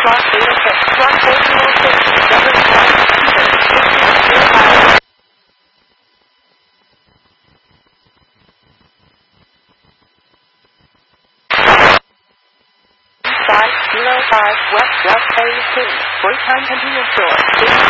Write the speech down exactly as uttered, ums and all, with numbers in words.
Block eight oh six. Block fourteen oh six. Government Block Computer. five zero five West West Bay City. Boytown Convenience Store.